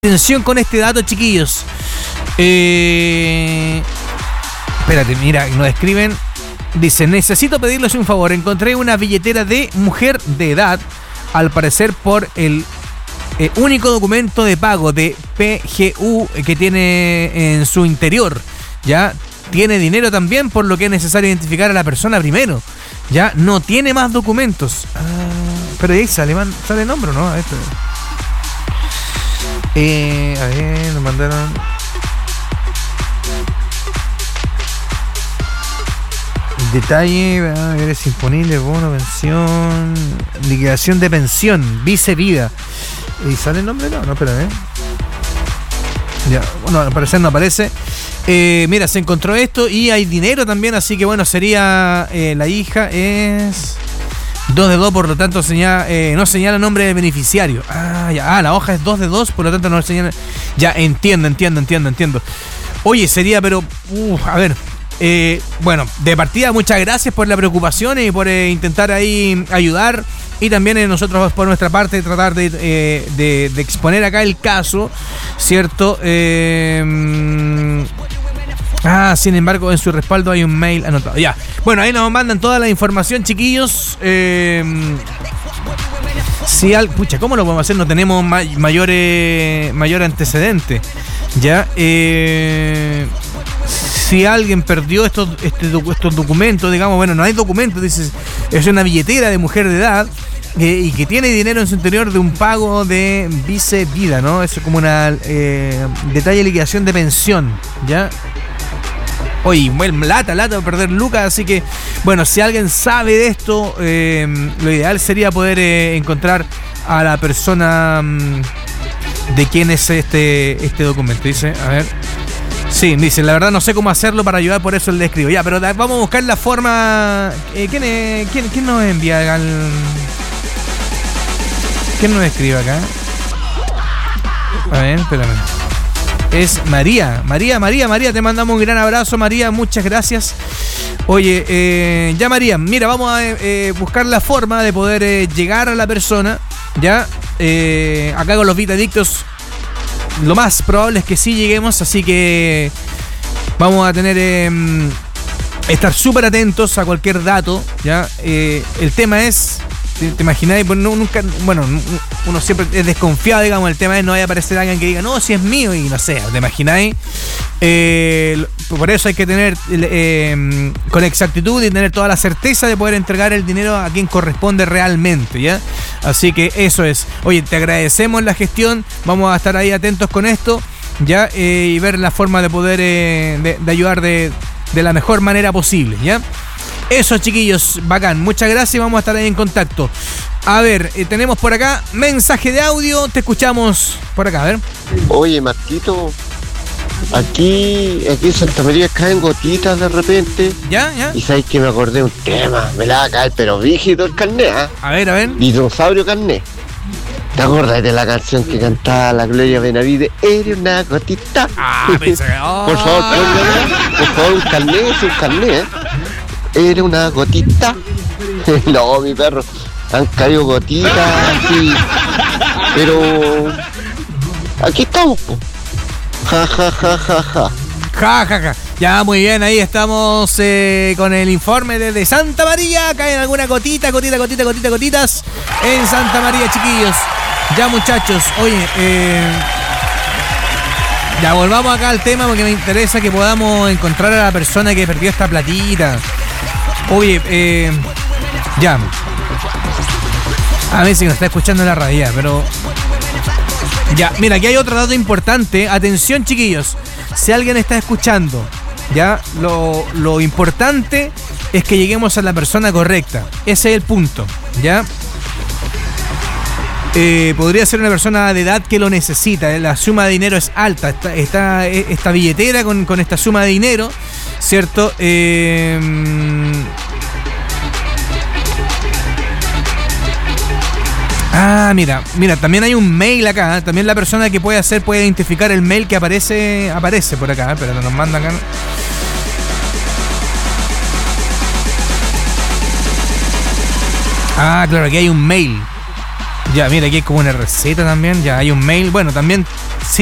Atención con este dato, chiquillos. Espérate, mira, nos escriben. Dice, necesito pedirles un favor. Encontré una billetera de mujer de edad, al parecer por el único documento de pago de PGU que tiene en su interior. Ya tiene dinero también, por lo que es necesario identificar a la persona primero. Ya no tiene más documentos. Pero ahí sale nombre, ¿no? Esto. A ver, nos mandaron. Detalle, deberes imponibles, bono, pensión, liquidación de pensión, vice vida. ¿Y sale el nombre? No, espera, ya, bueno, al parecer no aparece. Mira, se encontró esto y hay dinero también, así que bueno, sería la hija es 2 de 2, por lo tanto no señala nombre de beneficiario. La hoja es 2 de 2, por lo tanto no señala. Ya, entiendo. Oye, sería, pero a ver, bueno, de partida muchas gracias por la preocupación y por intentar ahí ayudar, y también nosotros por nuestra parte tratar de exponer acá el caso, ¿cierto? Sin embargo, en su respaldo hay un mail anotado. Ya. Bueno, ahí nos mandan toda la información, chiquillos. ¿Cómo lo podemos hacer? No tenemos mayor antecedente. Ya. Si alguien perdió estos documentos, digamos, bueno, no hay documentos, dice, es una billetera de mujer de edad y que tiene dinero en su interior de un pago de vice vida, ¿no? Eso es como una detalle de liquidación de pensión, ¿ya? Oye, lata perder lucas, así que, bueno, si alguien sabe de esto, lo ideal sería poder encontrar a la persona de quién es este documento. Dice, a ver. Sí, dice, la verdad no sé cómo hacerlo para ayudar, por eso le escribo. Ya, pero vamos a buscar la forma. ¿Quién nos envía ¿Quién nos escribe acá? A ver, espérame. Es María, te mandamos un gran abrazo, María, muchas gracias. Oye, ya María, mira, vamos a buscar la forma de poder llegar a la persona, ya, acá con los vitadictos, lo más probable es que sí lleguemos, así que vamos a tener, estar súper atentos a cualquier dato, ya, el tema es... ¿Te imagináis? Uno siempre es desconfiado, digamos, el tema es no vaya a aparecer alguien que diga, no, si es mío, y no sé, ¿te imagináis? Por eso hay que tener con exactitud y tener toda la certeza de poder entregar el dinero a quien corresponde realmente, ¿ya? Así que eso es. Oye, te agradecemos la gestión, vamos a estar ahí atentos con esto, ¿ya? Y ver la forma de poder de ayudar de la mejor manera posible, ¿ya? Eso, chiquillos, bacán. Muchas gracias y vamos a estar ahí en contacto. A ver, tenemos por acá mensaje de audio. Te escuchamos por acá, a ver. Oye, Marquito, aquí en Santa María caen gotitas de repente. ¿Ya? Y sabes que me acordé de un tema. Me la va a caer, pero vígido el carnet, ¿eh? A ver. Dinosaurio carnet. ¿Te acuerdas de la canción que cantaba la Gloria Benavide? Eres una gotita. Pensé que... Por favor, un carnet, ¿eh? Era una gotita. No, mi perro. Han caído gotitas, sí. Pero aquí estamos, po. Ja. Ya, muy bien, ahí estamos con el informe desde Santa María. Caen algunas gotitas en Santa María, chiquillos. Ya, muchachos, oye, ya volvamos acá al tema porque me interesa que podamos encontrar a la persona que perdió esta platita. Oye, ya. A ver si nos está escuchando en la radio, pero... Ya, mira, aquí hay otro dato importante. Atención, chiquillos. Si alguien está escuchando, ya, lo importante es que lleguemos a la persona correcta. Ese es el punto, ya. Podría ser una persona de edad que lo necesita. La suma de dinero es alta. Está esta billetera con esta suma de dinero, ¿cierto? Mira, también hay un mail acá, ¿eh? También la persona que puede identificar el mail que aparece por acá, pero nos manda acá. Claro, aquí hay un mail. Ya, mira, aquí hay como una receta también. Ya hay un mail. Bueno, también